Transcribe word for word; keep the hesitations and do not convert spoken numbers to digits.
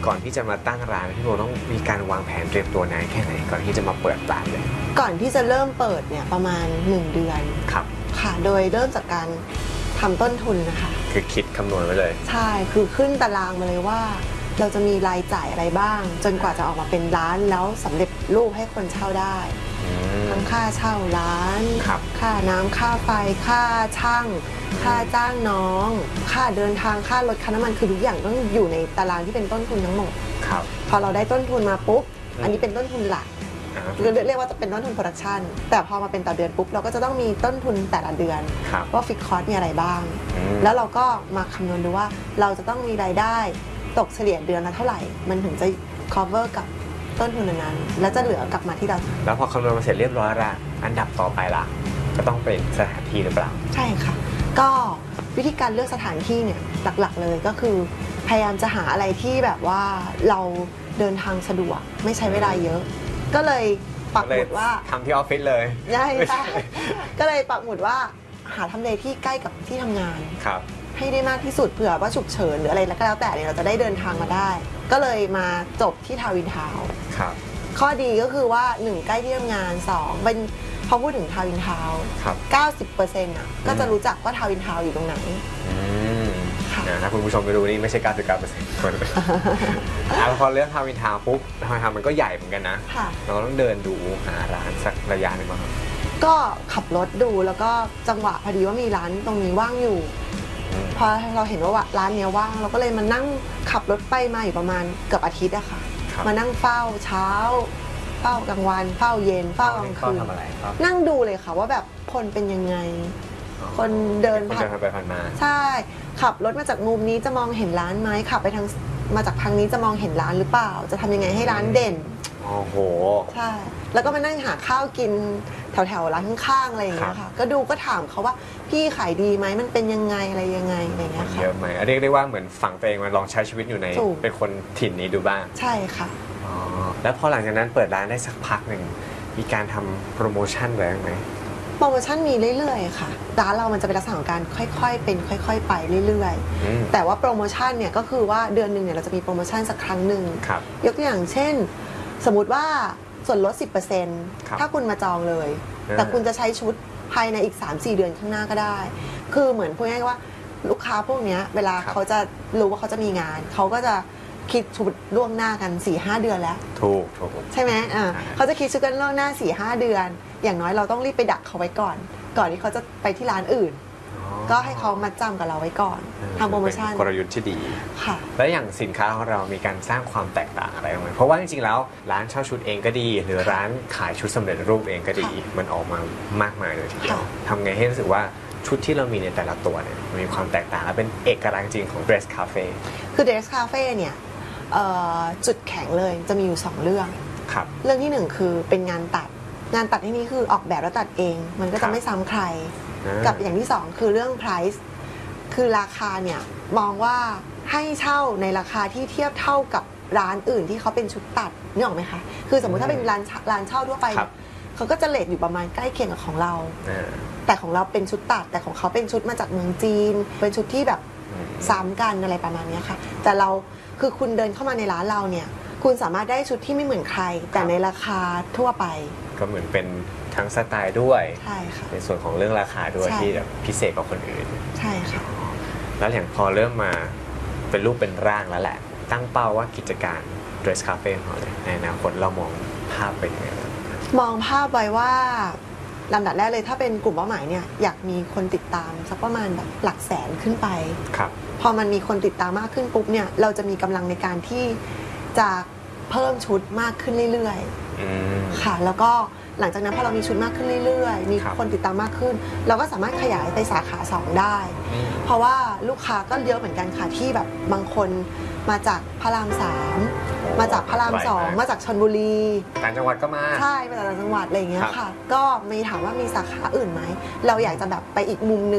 ก่อนที่จะมาตั้งร้านพี่โบต้องมีการวางแผนเตรียมตัวนานแค่ไหนก่อนที่จะมาเปิดร้านเลยก่อนที่จะเริ่มเปิดเนี่ยประมาณหนึ่งเดือนครับค่ะโดยเริ่มจากการทำต้นทุนนะคะคือคิดคำนวณไว้เลยใช่คือขึ้นตารางมาเลยว่าเราจะมีรายจ่ายอะไรบ้างจนกว่าจะออกมาเป็นร้านแล้วสำเร็จรูปให้คนเช่าได้ทั้งค่าเช่าร้านค่าน้ำค่าไฟค่าช่างค่าจ้างน้องค่าเดินทางค่ารถค่าน้ำมันคือทุกอย่างต้องอยู่ในตารางที่เป็นต้นทุนทั้งหมดพอเราได้ต้นทุนมาปุ๊บอันนี้เป็นต้นทุนหลักเรียกว่าจะเป็นต้นทุนโปรดักชันแต่พอมาเป็นต่อเดือนปุ๊บเราก็จะต้องมีต้นทุนแต่ละเดือนว่าฟิกคอร์สมีอะไรบ้างแล้วเราก็มาคำนวณดูว่าเราจะต้องมีรายได้ตกเฉลี่ยเดือนละเท่าไหร่มันถึงจะ cover กับต้นทุนนั้นแล้วจะเหลือกลับมาที่เราแล้วพอคำนวณมาเสร็จเรียบร้อยละอันดับต่อไปละก็ต้องเป็นสถานที่หรือเปล่าใช่ค่ะก็วิธีการเลือกสถานที่เนี่ยหลักๆเลยก็คือพยายามจะหาอะไรที่แบบว่าเราเดินทางสะดวกไม่ใช้เวลาเยอะก็เลยปักหมุดว่าทำที่ออฟฟิศเลยใช่ใช่ก็เลยปักหมุดว่าหาทำเลที่ใกล้กับที่ทำงานครับให้ได้มากที่สุดเผื่อว่าฉุกเฉินหรืออะไรแล้วก็แล้วแต่เนี่ยเราจะได้เดินทางมาได้ก็เลยมาจบที่ทาวินทาวน์ครับข้อดีก็คือว่าหนึ่งใกล้ที่ทำงานสองเป็นพอพูดถึงทาวินทาวน์เก้าสิบเปอร์เซ็นต์อ่ะก็จะรู้จักว่าทาวินทาวน์อยู่ตรงไหนถ้าคุณผู้ชมไม่รู้นี่ไม่ใช่ เก้าสิบเก้าเปอร์เซ็นต์ คนแล้วพอเลือกทาวินทาวน์ปุ๊บทาวินทาวน์มันก็ใหญ่เหมือนกันนะเราต้องเดินดูหาร้านสักระยะหนึ่งมั้งก็ขับรถดูแล้วก็จังหวะพอดีว่ามีร้านตรงนี้ว่างอยู่พอเราเห็นว่าร้านเนี้ยว่างเราก็เลยมานั่งขับรถไปมาอยู่ประมาณเกือบอาทิตย์อะค่ะมานั่งเฝ้าเช้าเฝ้ากลางวันเฝ้าเย็นเฝ้ากลางคืนนั่งดูเลยค่ะว่าแบบคนเป็นยังไงคนเดินผ่านไปผ่านมาใช่ขับรถมาจากมุมนี้จะมองเห็นร้านไหมขับไปทางมาจากทางนี้จะมองเห็นร้านหรือเปล่าจะทำยังไงให้ร้านเด่นโอ้โหใช่แล้วก็มานั่งหาข้าวกินแถวๆร้านข้างๆอะไรอย่างเงี้ยค่ะก็ดูก็ถามเขาว่าพี่ขายดีไหมมันเป็นยังไงอะไรยังไงอะไรเงี้ยค่ะเยอะไหมเรียกได้ว่าเหมือนฝังตัวเองมาลองใช้ชีวิตอยู่ในเป็นคนถิ่นนี้ดูบ้างใช่ค่ะอ๋อแล้วพอหลังจากนั้นเปิดร้านได้สักพักหนึ่งมีการทำโปรโมชั่นอะไรไหมโปรโมชั่นมีเรื่อยๆค่ะร้านเรามันจะเป็นลักษณะของการค่อยๆเป็นค่อยๆไปเรื่อยๆแต่ว่าโปรโมชั่นเนี่ยก็คือว่าเดือนหนึ่งเนี่ยเราจะมีโปรโมชั่นสักครั้งหนึ่งยกตัวอย่างเช่นสมมุติว่าส่วนลด สิบเปอร์เซ็นต์ ถ้าคุณมาจองเลยแต่คุณจะใช้ชุดภายในอีก สามสี่ เดือนข้างหน้าก็ได้คือเหมือนพูดง่ายๆว่าลูกค้าพวกนี้เวลาเขาจะรู้ว่าเขาจะมีงานเขาก็จะคิดชุดล่วงหน้ากัน สี่ห้า เดือนแล้วถูกถูกใช่ไหมอ่าเขาจะคิดชุดกันล่วงหน้า สี่ห้า เดือนอย่างน้อยเราต้องรีบไปดักเขาไว้ก่อนก่อนที่เขาจะไปที่ร้านอื่นก็ให้เขามาจำกับเราไว้ก่อนทำโปรโมชั่นกลยุทธ์ที่ดีค่ะแล้วอย่างสินค้าของเรามีการสร้างความแตกต่างอะไรไหมเพราะว่าจริงๆแล้วร้านเช่าชุดเองก็ดีหรือร้านขายชุดสำเร็จรูปเองก็ดีมันออกมามากมายเลยทีเดียวทำไงให้รู้สึกว่าชุดที่เรามีในแต่ละตัวเนี่ยมีความแตกต่างและเป็นเอกลักษณ์จริงของ Dress Cafe คือ Dress Cafe เนี่ยจุดแข็งเลยจะมีอยู่สองเรื่องเรื่องที่หนึ่งคือเป็นงานตัดงานตัดที่นี้คือออกแบบแล้วตัดเองมันก็จะไม่ซ้ำใครกับอย่างที่สองคือเรื่อง price คือราคาเนี่ยมองว่าให้เช่าในราคาที่เทียบเท่ากับร้านอื่นที่เขาเป็นชุดตัดนี่ออกไหมคะคือสมมุติถ้าเป็นร้านร้านเช่าทั่วไปเขาก็จะเรทอยู่ประมาณใกล้เคียงกับของเราแต่ของเราเป็นชุดตัดแต่ของเขาเป็นชุดมาจากเมืองจีนเป็นชุดที่แบบซ้ำกันอะไรประมาณนี้ค่ะแต่เราคือคุณเดินเข้ามาในร้านเราเนี่ยคุณสามารถได้ชุดที่ไม่เหมือนใครแต่ในราคาทั่วไปก็เหมือนเป็นทั้งสไตล์ด้วยใช่ค่ะในส่วนของเรื่องราคาด้วยที่แบบพิเศษกว่าคนอื่นใช่ค่ะแล้วอย่างพอเริ่มมาเป็นรูปเป็นร่างแล้วแหละตั้งเป้าว่ากิจการ Dress Cafe ของเราเลยในอนาคตเรามองภาพเป็นยังไงมองภาพไว้ว่าลำดับแรกเลยถ้าเป็นกลุ่มเป้าหมายเนี่ยอยากมีคนติดตามสักประมาณแบบหลักแสนขึ้นไปครับพอมันมีคนติดตามมากขึ้นปุ๊บเนี่ยเราจะมีกำลังในการที่จะเพิ่มชุดมากขึ้นเรื่อยๆค่ะแล้วก็หลังจากนั้นพอเรามีชุดมากขึ้นเรื่อยๆมีคนติดตามมากขึ้นเราก็สามารถขยายไปสาขาสองได้เพราะว่าลูกค้าก็เยอะเหมือนกันค่ะที่แบบบางคนมาจากพระรามสามมาจากพระรามสองมาจากชลบุรีต่างจังหวัดก็มาใช่มาจากต่างจังหวัดอะไรอย่างเงี้ยค่ะก็มีถามว่ามีสาขาอื่นไหมเราอยากจะแบบไปอีกมุมนึง